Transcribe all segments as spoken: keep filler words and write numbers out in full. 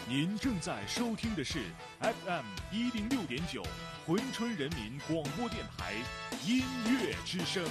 您正在收听的是 에프 엠一零六点九珲春人民广播电台音乐之声。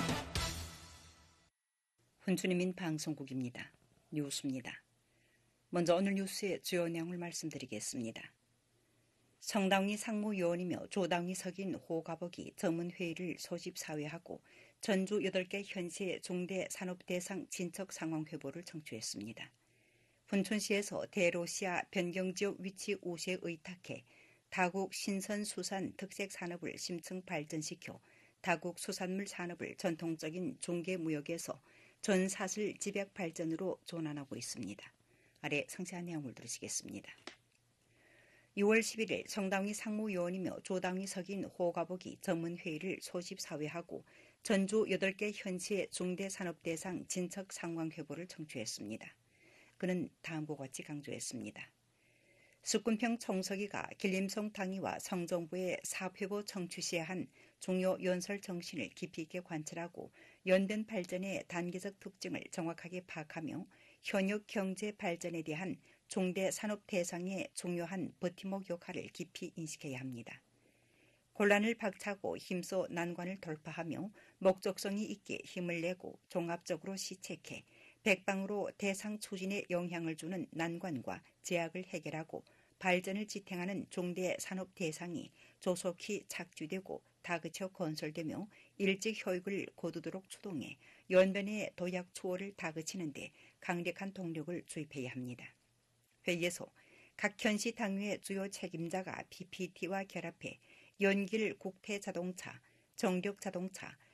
珲春人民방송국입니다. 뉴스입니다. 먼저 오늘 뉴스의 주요 내용을 말씀드리겠습니다. 성당위 상무위원이며 조당위 석인 호가복이 전문회의를 소집 사회하고 전주 여덟 개 현시의 중대 산업대상 진척 상황 회보를 청취했습니다. 춘천시에서 대로시아 변경지역 위치 우시에 의탁해 다국 신선수산 특색산업을 심층 발전시켜 다국 수산물 산업을 전통적인 중개무역에서 전사슬 집약 발전으로 전환하고 있습니다. 아래 상세한 내용을 들으시겠습니다. 유월 십일일 성당위 상무위원이며 조당위 석인 호가복이 전문회의를 소집 사회하고 전주 여덟 개 현시의 중대산업대상 진척 상황 회보를 청취했습니다. 그는 다음과 같이 강조했습니다. 숙군평 총서기가 길림성 당위와 성정부의 사업회보 청취 시에 한 중요 연설 정신을 깊이 있게 관찰하고 연변 발전의 단계적 특징을 정확하게 파악하며 현역 경제 발전에 대한 중대 산업 대상의 중요한 버팀목 역할을 깊이 인식해야 합니다. 곤란을 박차고 힘써 난관을 돌파하며 목적성이 있게 힘을 내고 종합적으로 시책해 백방으로 대상 추진에 영향을 주는 난관과 제약을 해결하고 발전을 지탱하는 중대 산업 대상이 조속히 착취되고 다그쳐 건설되며 일찍 효익을 거두도록 추동해 연변의 도약 추월을 다그치는 데 강력한 동력을 주입해야 합니다. 회의에서 각 현시 당위의 주요 책임자가 피피티와 결합해 연길 국태자동차, 정력자동차,